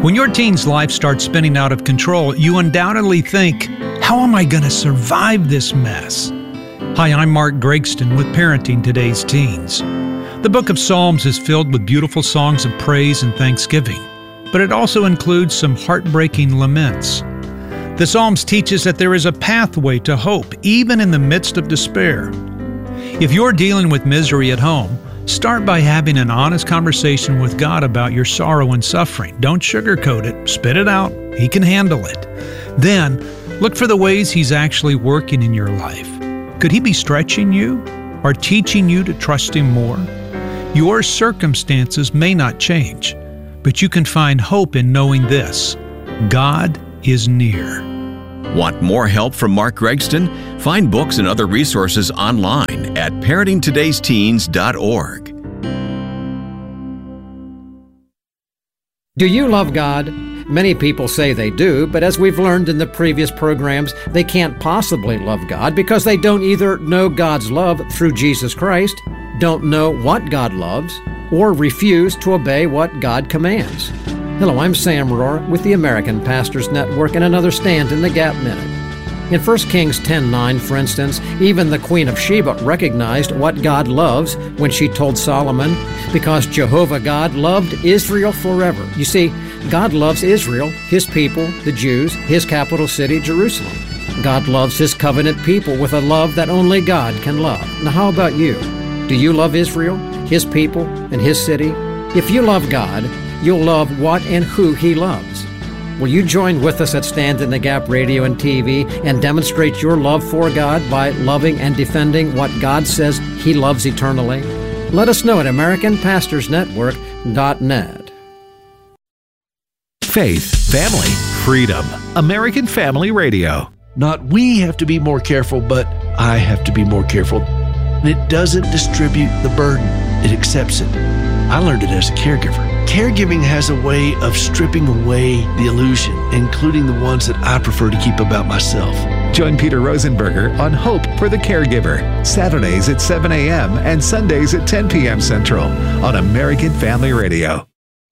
When your teen's life starts spinning out of control, you undoubtedly think, how am I going to survive this mess? Hi, I'm Mark Gregston with Parenting Today's Teens. The book of Psalms is filled with beautiful songs of praise and thanksgiving, but it also includes some heartbreaking laments. The Psalms teach us that there is a pathway to hope, even in the midst of despair. If you're dealing with misery at home, start by having an honest conversation with God about your sorrow and suffering. Don't sugarcoat it. Spit it out. He can handle it. Then, look for the ways He's actually working in your life. Could He be stretching you or teaching you to trust Him more? Your circumstances may not change, but you can find hope in knowing this: God is near. Want more help from Mark Gregston? Find books and other resources online at parentingtodaysteens.org. Do you love God? Many people say they do, but as we've learned in the previous programs, they can't possibly love God because they don't either know God's love through Jesus Christ, don't know what God loves, or refuse to obey what God commands. Hello, I'm Sam Rohr with the American Pastors Network and another Stand in the Gap Minute. In 1 Kings 10:9, for instance, even the Queen of Sheba recognized what God loves when she told Solomon, because Jehovah God loved Israel forever. You see, God loves Israel, His people, the Jews, His capital city, Jerusalem. God loves His covenant people with a love that only God can love. Now, how about you? Do you love Israel, His people, and His city? If you love God, you'll love what and who He loves. Will you join with us at Stand in the Gap Radio and TV and demonstrate your love for God by loving and defending what God says He loves eternally? Let us know at AmericanPastorsNetwork.net. Faith, family, freedom. American Family Radio. Not we have to be more careful, but I have to be more careful. And it doesn't distribute the burden. It accepts it. I learned it as a caregiver. Caregiving has a way of stripping away the illusion, including the ones that I prefer to keep about myself. Join Peter Rosenberger on Hope for the Caregiver, Saturdays at 7 a.m. and Sundays at 10 p.m. Central on American Family Radio.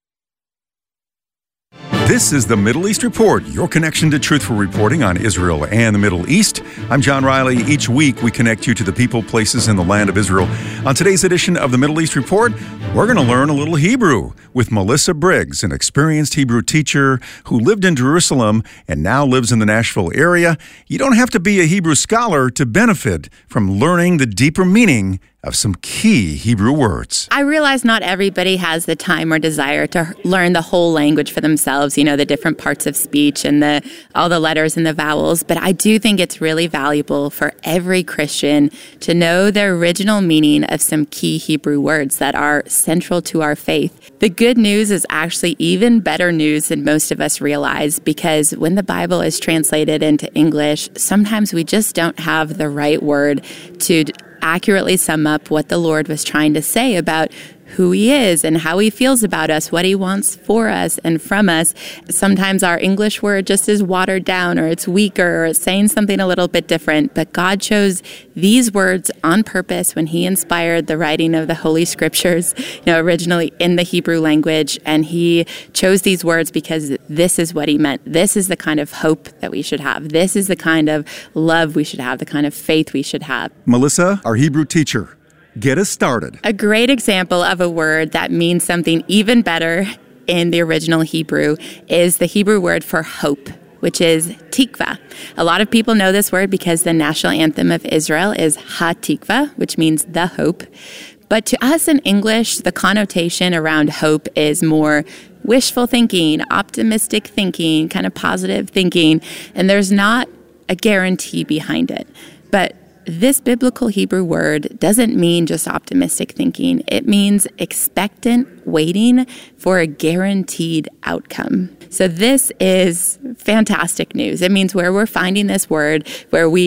This is the Middle East Report, your connection to truthful reporting on Israel and the Middle East. I'm John Riley. Each week, we connect you to the people, places, and the land of Israel. On today's edition of the Middle East Report, we're going to learn a little Hebrew with Melissa Briggs, an experienced Hebrew teacher who lived in Jerusalem and now lives in the Nashville area. You don't have to be a Hebrew scholar to benefit from learning the deeper meaning of some key Hebrew words. I realize not everybody has the time or desire to learn the whole language for themselves, the different parts of speech and all the letters and the vowels, but I do think it's really valuable for every Christian to know the original meaning of some key Hebrew words that are central to our faith. The good news is actually even better news than most of us realize, because when the Bible is translated into English, sometimes we just don't have the right word to accurately sum up what the Lord was trying to say about who He is and how He feels about us, what He wants for us and from us. Sometimes our English word just is watered down, or it's weaker, or it's saying something a little bit different. But God chose these words on purpose when He inspired the writing of the Holy Scriptures, originally in the Hebrew language. And He chose these words because this is what He meant. This is the kind of hope that we should have. This is the kind of love we should have, the kind of faith we should have. Melissa, our Hebrew teacher, get us started. A great example of a word that means something even better in the original Hebrew is the Hebrew word for hope, which is tikva. A lot of people know this word because the national anthem of Israel is Ha-Tikva, which means the hope. But to us in English, the connotation around hope is more wishful thinking, optimistic thinking, kind of positive thinking, and there's not a guarantee behind it. But this biblical Hebrew word doesn't mean just optimistic thinking. It means expectant waiting for a guaranteed outcome. So this is fantastic news. It means where we're finding this word, where we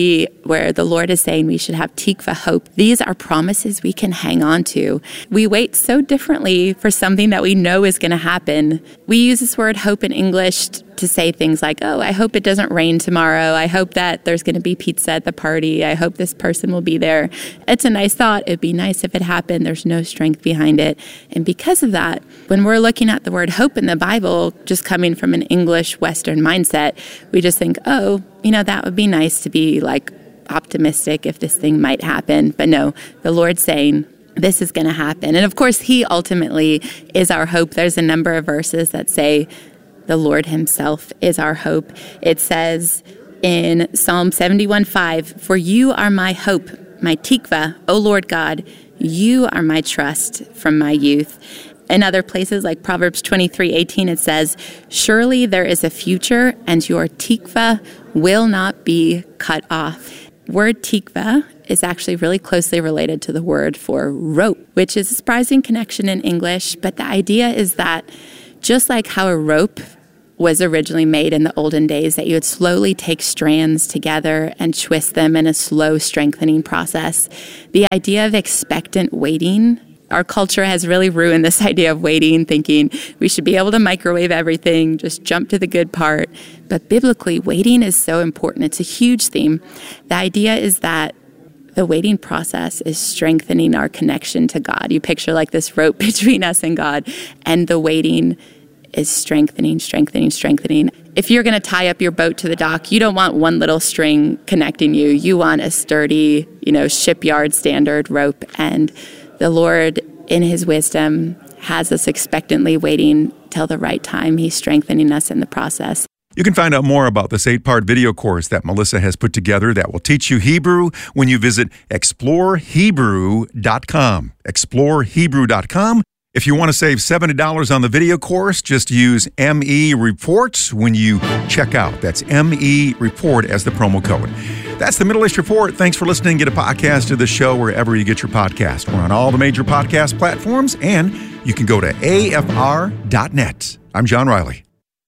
where the Lord is saying we should have tikva, hope. These are promises we can hang on to. We wait so differently for something that we know is going to happen. We use this word hope in English to say things like, oh, I hope it doesn't rain tomorrow. I hope that there's going to be pizza at the party. I hope this person will be there. It's a nice thought. It'd be nice if it happened. There's no strength behind it. And because of that, when we're looking at the word hope in the Bible, just coming from an English Western mindset, we just think, oh, that would be nice to be like optimistic if this thing might happen. But no, the Lord's saying, this is going to happen. And of course, He ultimately is our hope. There's a number of verses that say the Lord Himself is our hope. It says in Psalm 71:5, "For you are my hope, my tikva, O Lord God. You are my trust from my youth." In other places like Proverbs 23:18, it says, "Surely there is a future, and your tikva will not be cut off." Word tikva is actually really closely related to the word for rope, which is a surprising connection in English. But the idea is that just like how a rope was originally made in the olden days, that you would slowly take strands together and twist them in a slow strengthening process, the idea of expectant waiting, our culture has really ruined this idea of waiting, thinking we should be able to microwave everything, just jump to the good part. But biblically, waiting is so important. It's a huge theme. The idea is that the waiting process is strengthening our connection to God. You picture like this rope between us and God, and the waiting is strengthening. If you're going to tie up your boat to the dock, you don't want one little string connecting you. You want a sturdy, shipyard standard rope. And the Lord, in His wisdom, has us expectantly waiting till the right time. He's strengthening us in the process. You can find out more about this 8-part video course that Melissa has put together that will teach you Hebrew when you visit explorehebrew.com. Explorehebrew.com. If you want to save $70 on the video course, just use ME Report when you check out. That's ME Report as the promo code. That's the Middle East Report. Thanks for listening. Get a podcast of the show wherever you get your podcast. We're on all the major podcast platforms, and you can go to afr.net. I'm John Riley.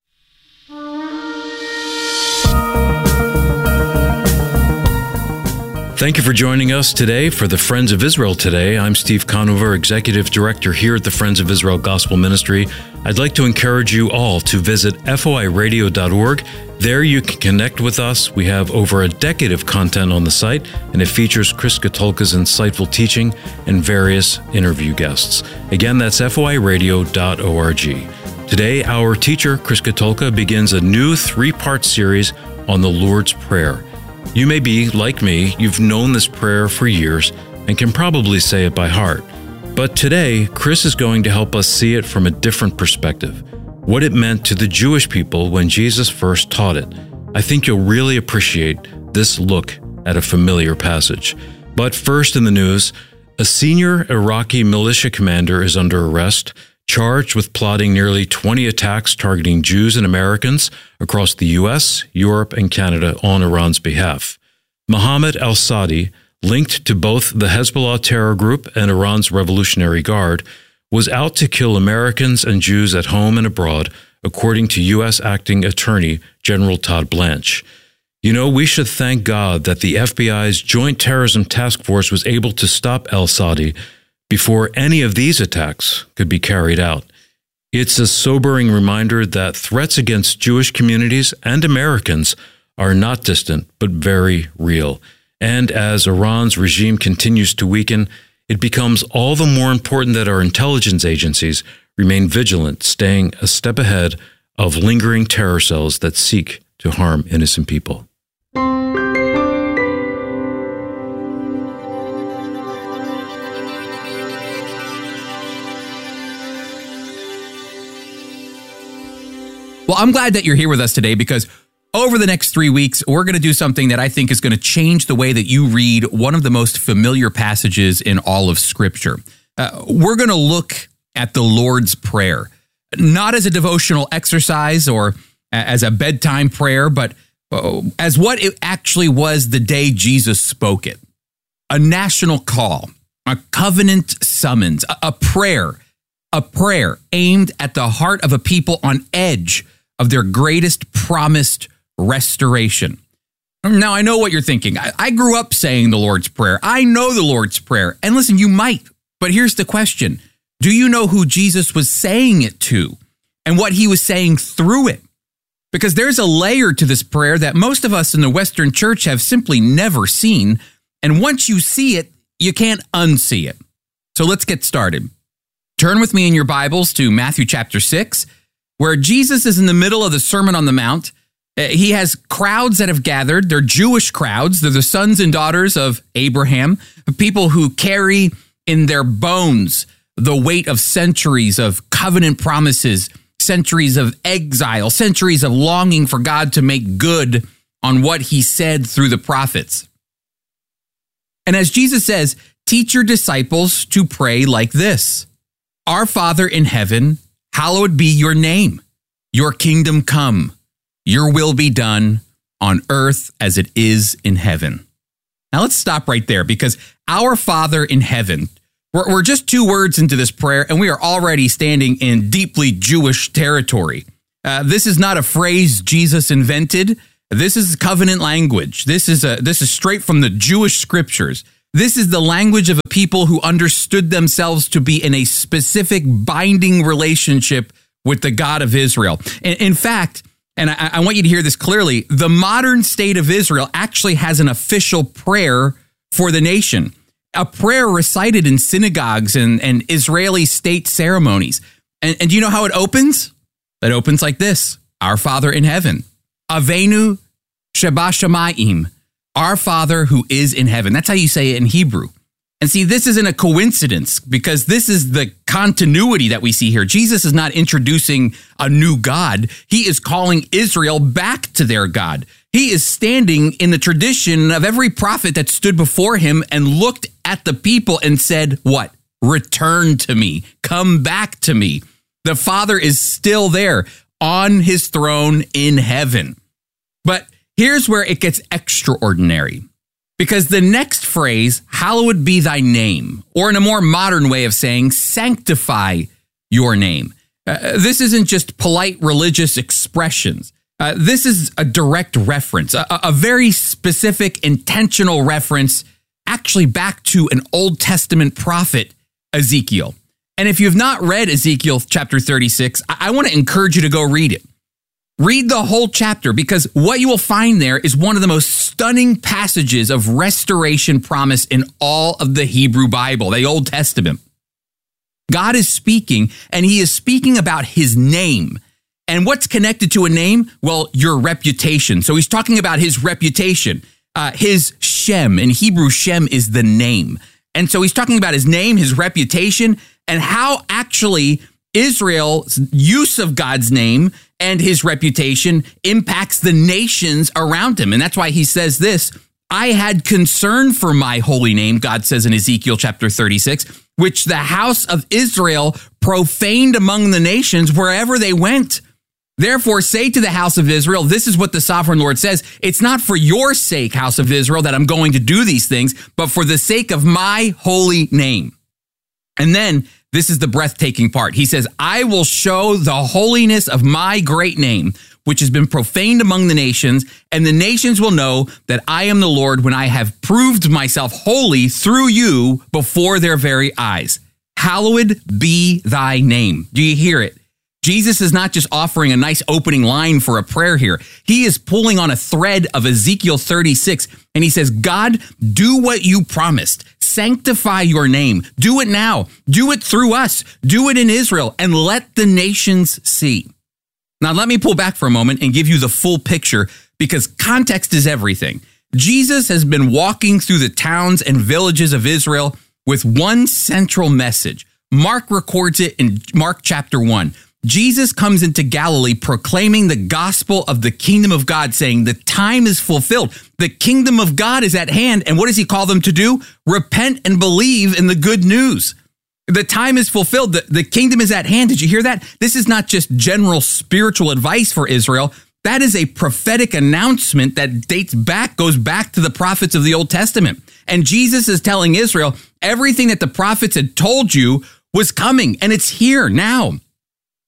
Thank you for joining us today for the Friends of Israel Today. I'm Steve Conover, Executive Director here at the Friends of Israel Gospel Ministry. I'd like to encourage you all to visit foiradio.org. There you can connect with us. We have over a decade of content on the site, and it features Chris Katulka's insightful teaching and various interview guests. Again, that's foiradio.org. Today, our teacher, Chris Katulka, begins a new 3-part series on the Lord's Prayer. You may be, like me, you've known this prayer for years and can probably say it by heart. But today, Chris is going to help us see it from a different perspective, what it meant to the Jewish people when Jesus first taught it. I think you'll really appreciate this look at a familiar passage. But first in the news, a senior Iraqi militia commander is under arrest, charged with plotting nearly 20 attacks targeting Jews and Americans across the U.S., Europe, and Canada on Iran's behalf. Mohammed al-Sadi, linked to both the Hezbollah terror group and Iran's Revolutionary Guard, was out to kill Americans and Jews at home and abroad, according to U.S. Acting Attorney General Todd Blanche. We should thank God that the FBI's Joint Terrorism Task Force was able to stop al-Sadi before any of these attacks could be carried out. It's a sobering reminder that threats against Jewish communities and Americans are not distant, but very real. And as Iran's regime continues to weaken, it becomes all the more important that our intelligence agencies remain vigilant, staying a step ahead of lingering terror cells that seek to harm innocent people. Well, I'm glad that you're here with us today because over the next 3 weeks, we're going to do something that I think is going to change the way that you read one of the most familiar passages in all of Scripture. We're going to look at the Lord's Prayer, not as a devotional exercise or as a bedtime prayer, but as what it actually was the day Jesus spoke it. A national call, a covenant summons, a prayer aimed at the heart of a people on edge of their greatest promised restoration. Now, I know what you're thinking. I grew up saying the Lord's Prayer. I know the Lord's Prayer. And listen, you might, but here's the question. Do you know who Jesus was saying it to and what he was saying through it? Because there's a layer to this prayer that most of us in the Western church have simply never seen. And once you see it, you can't unsee it. So let's get started. Turn with me in your Bibles to Matthew chapter 6, where Jesus is in the middle of the Sermon on the Mount. He has crowds that have gathered. They're Jewish crowds. They're the sons and daughters of Abraham, people who carry in their bones the weight of centuries of covenant promises, centuries of exile, centuries of longing for God to make good on what he said through the prophets. And as Jesus says, teach your disciples to pray like this. Our Father in heaven, hallowed be your name. Your kingdom come. Your will be done on earth as it is in heaven. Now let's stop right there, because our Father in heaven, we're just 2 words into this prayer and we are already standing in deeply Jewish territory. This is not a phrase Jesus invented. This is covenant language. This is straight from the Jewish scriptures. This is the language of a people who understood themselves to be in a specific binding relationship with the God of Israel. In fact, and I want you to hear this clearly, the modern state of Israel actually has an official prayer for the nation, a prayer recited in synagogues and Israeli state ceremonies. And do you know how it opens? It opens like this. Our Father in heaven. Avenu Shebashamayim. Our Father who is in heaven. That's how you say it in Hebrew. And see, this isn't a coincidence, because this is the continuity that we see here. Jesus is not introducing a new God. He is calling Israel back to their God. He is standing in the tradition of every prophet that stood before him and looked at the people and said, what? Return to me. Come back to me. The Father is still there on his throne in heaven. But here's where it gets extraordinary. Because the next phrase, hallowed be thy name, or in a more modern way of saying, sanctify your name. This isn't just polite religious expressions. This is a direct reference, a very specific, intentional reference, actually back to an Old Testament prophet, Ezekiel. And if you've not read Ezekiel chapter 36, I want to encourage you to go read it. Read the whole chapter, because what you will find there is one of the most stunning passages of restoration promise in all of the Hebrew Bible, the Old Testament. God is speaking, and he is speaking about his name. And what's connected to a name? Well, your reputation. So he's talking about his reputation, his Shem. In Hebrew, Shem is the name. And so he's talking about his name, his reputation, and how actually Israel's use of God's name and his reputation impacts the nations around him. And that's why he says this, I had concern for my holy name, God says in Ezekiel chapter 36, which the house of Israel profaned among the nations wherever they went. Therefore, say to the house of Israel, this is what the sovereign Lord says. It's not for your sake, house of Israel, that I'm going to do these things, but for the sake of my holy name. And then this is the breathtaking part. He says, I will show the holiness of my great name, which has been profaned among the nations, and the nations will know that I am the Lord when I have proved myself holy through you before their very eyes. Hallowed be thy name. Do you hear it? Jesus is not just offering a nice opening line for a prayer here. He is pulling on a thread of Ezekiel 36, and he says, God, do what you promised. Sanctify your name. Do it now. Do it through us. Do it in Israel, and let the nations see. Now, let me pull back for a moment and give you the full picture, because context is everything. Jesus has been walking through the towns and villages of Israel with one central message. Mark records it in Mark chapter 1. Jesus comes into Galilee proclaiming the gospel of the kingdom of God, saying the time is fulfilled. The kingdom of God is at hand. And what does he call them to do? Repent and believe in the good news. The time is fulfilled. The kingdom is at hand. Did you hear that? This is not just general spiritual advice for Israel. That is a prophetic announcement that goes back to the prophets of the Old Testament. And Jesus is telling Israel, everything that the prophets had told you was coming, and it's here now.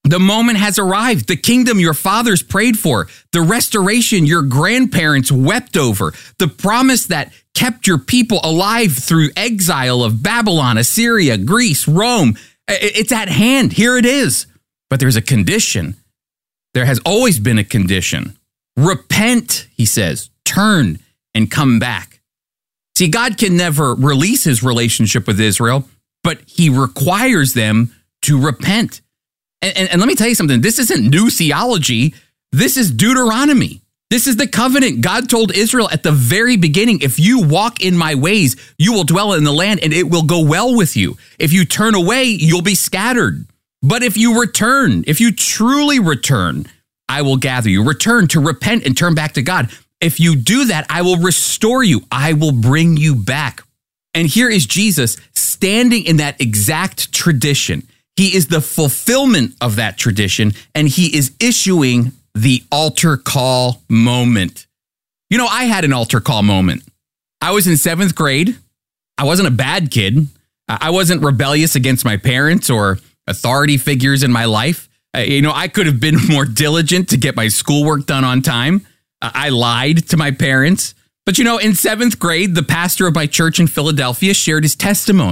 The moment has arrived. The kingdom your fathers prayed for, the restoration your grandparents wept over, the promise that kept your people alive through exile of Babylon, Assyria, Greece, Rome. It's at hand. Here it is. But there's a condition. There has always been a condition. Repent, he says. Turn and come back. See, God can never release his relationship with Israel, but he requires them to repent. And let me tell you something. This isn't new theology. This is Deuteronomy. This is the covenant. God told Israel at the very beginning, if you walk in my ways, you will dwell in the land and it will go well with you. If you turn away, you'll be scattered. But if you return, if you truly return, I will gather you. Return to repent and turn back to God. If you do that, I will restore you. I will bring you back. And here is Jesus standing in that exact tradition. He is the fulfillment of that tradition, and he is issuing the altar call moment. You know, I had an altar call moment. I was in 7th grade. I wasn't a bad kid. I wasn't rebellious against my parents or authority figures in my life. I could have been more diligent to get my schoolwork done on time. I lied to my parents. But in 7th grade, the pastor of my church in Philadelphia shared his testimony.